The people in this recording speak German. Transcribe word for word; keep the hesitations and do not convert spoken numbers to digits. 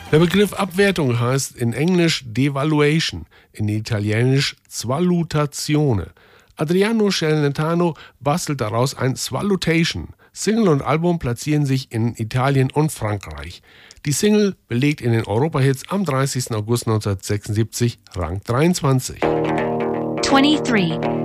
Der Begriff Abwertung heißt in Englisch Devaluation, in Italienisch Svalutazione. Adriano Celentano bastelt daraus ein Svalutation. Single und Album platzieren sich in Italien und Frankreich. Die Single belegt in den Europahits am dreißigsten August neunzehnhundertsechsundsiebzig Rang dreiundzwanzig. twenty-three.